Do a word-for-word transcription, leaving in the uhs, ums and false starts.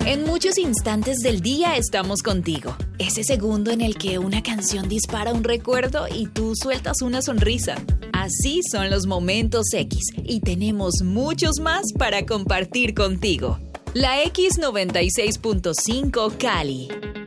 En muchos instantes del día estamos contigo. Ese segundo en el que una canción dispara un recuerdo y tú sueltas una sonrisa. Así son los momentos X y tenemos muchos más para compartir contigo. La X noventa y seis punto cinco Cali.